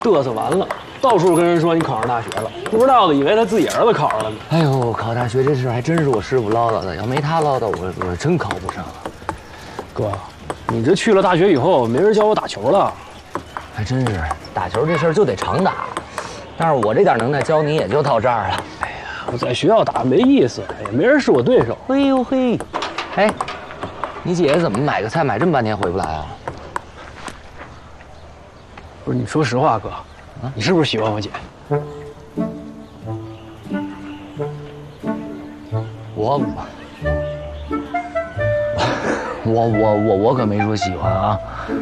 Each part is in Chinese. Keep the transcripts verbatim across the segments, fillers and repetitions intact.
嘚瑟完了，到处跟人说你考上大学了，不知道的以为他自己儿子考上了呢。 哎呦，考大学这事还真是我师傅唠叨的，要没他唠叨，我我真考不上了。 哥，你这去了大学以后，没人教我打球了。 还真是，打球这事儿就得常打，但是我这点能耐教你也就到这儿了。 哎呀，我在学校打没意思，也没人是我对手。 哎呦嘿，哎，你姐怎么买个菜买这么半天回不来啊？ 不是，你说实话，哥，你是不是喜欢我姐？ 我我我我我可没说喜欢啊，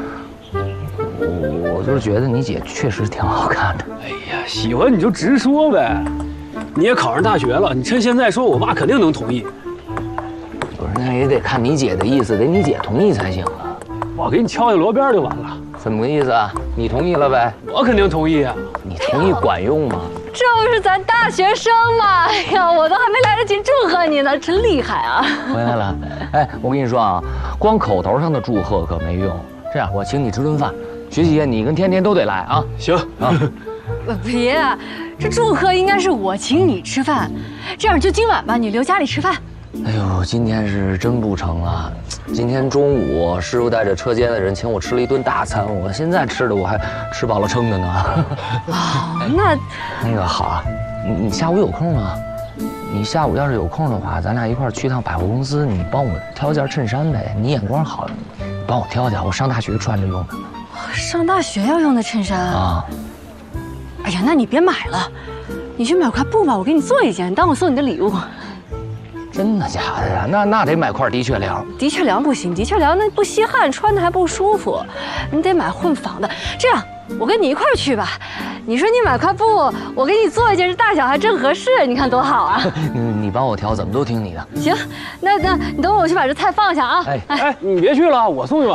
我我就是觉得你姐确实挺好看的。 哎呀，喜欢你就直说呗。你也考上大学了，你趁现在说，我爸肯定能同意。 不是，那也得看你姐的意思，得你姐同意才行啊。 我给你敲下锣边就完了。 怎么个意思啊？你同意了呗？ 我肯定同意啊。 你同意管用吗？ 这不是咱大学生吗？哎呀，我都还没来得及祝贺你呢，真厉害啊！ 回来了。哎，我跟你说啊，光口头上的祝贺可没用。这样，我请你吃顿饭，学习你跟天天都得来啊。 行啊。 别啊，这祝贺应该是我请你吃饭，这样就今晚吧，你留家里吃饭。 哎呦，今天是真不成了。今天中午师傅带着车间的人请我吃了一顿大餐，我现在吃的我还吃饱了撑的呢。 哦，那那个好啊，你你下午有空吗？你下午要是有空的话，咱俩一块儿去趟百货公司，你帮我挑件衬衫呗。你眼光好，你帮我挑挑，我上大学穿着用的。 上大学要用的衬衫啊？哎呀，那你别买了，你去买块布吧，我给你做一件，当我送你的礼物。 真的假的呀？那那得买块的确良。 的确良不行，的确良那不吸汗，穿的还不舒服。你得买混纺的。这样，我跟你一块儿去吧。你说你买块布，我给你做一件，这大小还正合适，你看多好啊！ 你你帮我挑，怎么都听你的。 行，那那你等我去把这菜放下啊。 哎哎，你别去了，我送去吧。